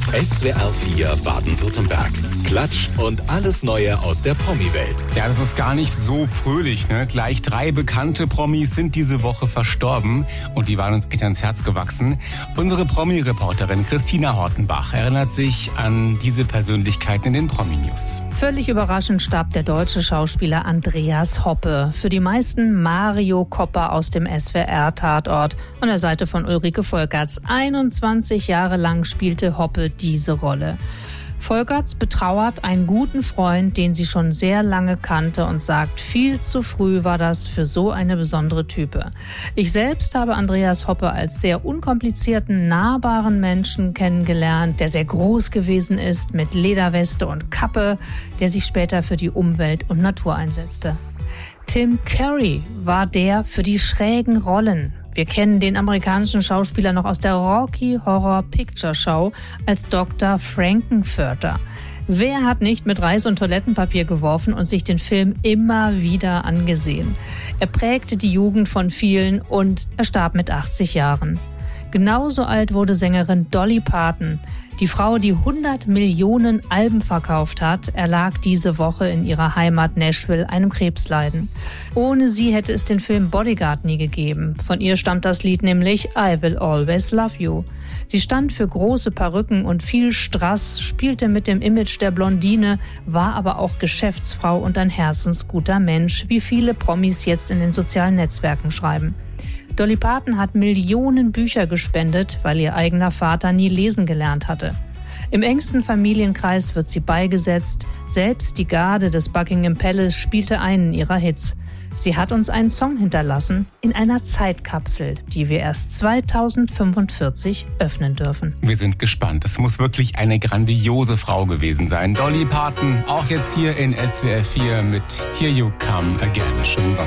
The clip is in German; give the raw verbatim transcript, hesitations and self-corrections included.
S W R vier Baden-Württemberg. Klatsch und alles Neue aus der Promi-Welt. Ja, das ist gar nicht so fröhlich, ne? Gleich drei bekannte Promis sind diese Woche verstorben und die waren uns echt ans Herz gewachsen. Unsere Promi-Reporterin Christina Hortenbach erinnert sich an diese Persönlichkeiten in den Promi-News. Völlig überraschend starb der deutsche Schauspieler Andreas Hoppe. Für die meisten Mario Kopper aus dem S W R-Tatort an der Seite von Ulrike Volkerts. einundzwanzig Jahre lang spielte Hoppe diese Rolle. Volkerts betrauert einen guten Freund, den sie schon sehr lange kannte und sagt, viel zu früh war das für so eine besondere Type. Ich selbst habe Andreas Hoppe als sehr unkomplizierten, nahbaren Menschen kennengelernt, der sehr groß gewesen ist, mit Lederweste und Kappe, der sich später für die Umwelt und Natur einsetzte. Tim Curry war der für die schrägen Rollen. Wir kennen den amerikanischen Schauspieler noch aus der Rocky Horror Picture Show als Doktor Frankenfurter. Wer hat nicht mit Reis und Toilettenpapier geworfen und sich den Film immer wieder angesehen? Er prägte die Jugend von vielen und er starb mit achtzig Jahren. Genauso alt wurde Sängerin Dolly Parton. Die Frau, die hundert Millionen Alben verkauft hat, erlag diese Woche in ihrer Heimat Nashville einem Krebsleiden. Ohne sie hätte es den Film Bodyguard nie gegeben. Von ihr stammt das Lied nämlich I Will Always Love You. Sie stand für große Perücken und viel Strass, spielte mit dem Image der Blondine, war aber auch Geschäftsfrau und ein herzensguter Mensch, wie viele Promis jetzt in den sozialen Netzwerken schreiben. Dolly Parton hat Millionen Bücher gespendet, weil ihr eigener Vater nie lesen gelernt hatte. Im engsten Familienkreis wird sie beigesetzt. Selbst die Garde des Buckingham Palace spielte einen ihrer Hits. Sie hat uns einen Song hinterlassen in einer Zeitkapsel, die wir erst zweitausendfünfundvierzig öffnen dürfen. Wir sind gespannt. Es muss wirklich eine grandiose Frau gewesen sein. Dolly Parton, auch jetzt hier in S W R vier mit Here You Come Again. Schönen Sonntag.